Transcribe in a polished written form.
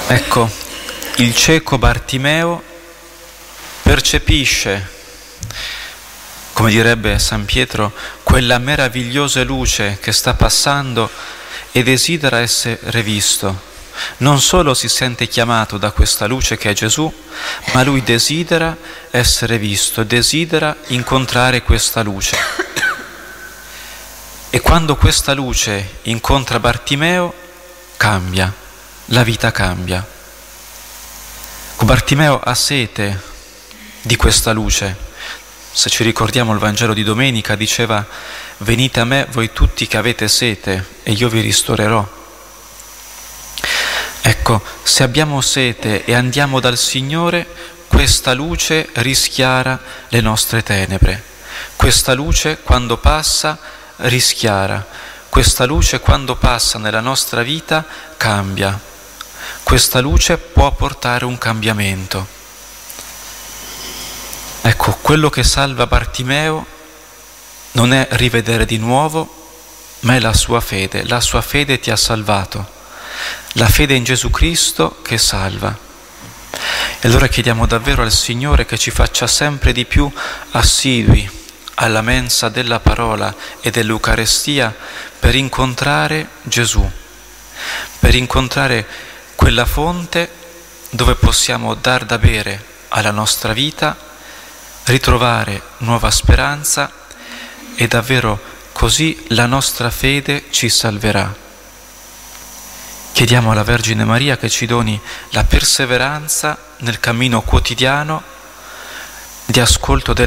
Ecco, il cieco Bartimeo percepisce, come direbbe San Pietro, quella meravigliosa luce che sta passando e desidera essere visto. Non solo si sente chiamato da questa luce che è Gesù, ma lui desidera essere visto, desidera incontrare questa luce. E quando questa luce incontra Bartimeo, cambia, la vita cambia. Bartimeo ha sete di questa luce. Se ci ricordiamo il Vangelo di domenica diceva: venite a me voi tutti che avete sete e io vi ristorerò. Ecco, se abbiamo sete e andiamo dal Signore, questa luce rischiara le nostre tenebre. Questa luce quando passa rischiara. Questa luce quando passa nella nostra vita cambia. Questa luce può portare un cambiamento. Ecco, quello che salva Bartimeo non è rivedere di nuovo, ma è la sua fede. La sua fede ti ha salvato. La fede in Gesù Cristo che salva. E allora chiediamo davvero al Signore che ci faccia sempre di più assidui alla mensa della parola e dell'Eucarestia per incontrare Gesù, per incontrare quella fonte dove possiamo dar da bere alla nostra vita, ritrovare nuova speranza e davvero così la nostra fede ci salverà. Chiediamo alla Vergine Maria che ci doni la perseveranza nel cammino quotidiano di ascolto